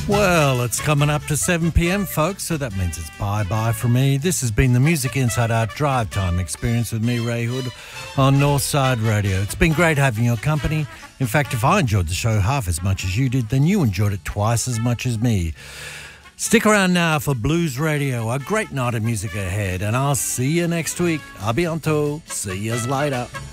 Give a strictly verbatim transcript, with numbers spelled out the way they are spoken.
Well, it's coming up to seven p.m, folks, so that means it's bye-bye from me. This has been the Music Inside Out Drive Time experience with me, Ray Hood, on Northside Radio. It's been great having your company. In fact, if I enjoyed the show half as much as you did, then you enjoyed it twice as much as me. Stick around now for Blues Radio, a great night of music ahead, and I'll see you next week. A bientôt. See yous later.